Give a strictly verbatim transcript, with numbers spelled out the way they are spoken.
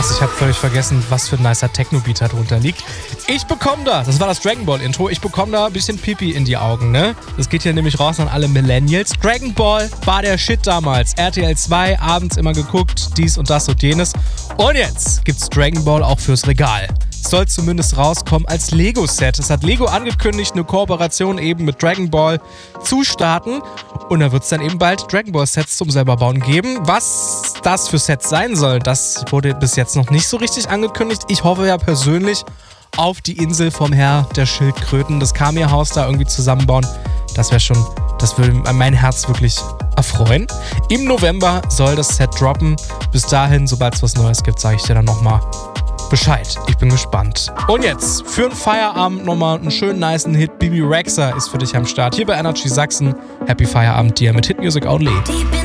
Krass, ich habe völlig vergessen, was für ein nicer Techno-Beat da drunter liegt. Ich bekomme da, das war das Dragon Ball Intro, ich bekomme da ein bisschen Pipi in die Augen, ne? Das geht hier nämlich raus an alle Millennials. Dragon Ball war der Shit damals. R T L zwei, abends immer geguckt, dies und das und jenes. Und jetzt gibt's Dragon Ball auch fürs Regal. Soll zumindest rauskommen als Lego-Set. Es hat Lego angekündigt, eine Kooperation eben mit Dragon Ball zu starten. Und da wird es dann eben bald Dragon Ball Sets zum selber bauen geben. Was das für Sets sein soll, das wurde bis jetzt noch nicht so richtig angekündigt. Ich hoffe ja persönlich auf die Insel vom Herr der Schildkröten, das Kami-Haus da irgendwie zusammenbauen. Das wäre schon, das würde mein Herz wirklich erfreuen. Im November soll das Set droppen. Bis dahin, sobald es was Neues gibt, sage ich dir dann nochmal Bescheid. Ich bin gespannt. Und jetzt für einen Feierabend nochmal einen schönen, nicen Hit. Bibi Rexha ist für dich am Start. Hier bei Energy Sachsen. Happy Feierabend dir mit Hit Music Only.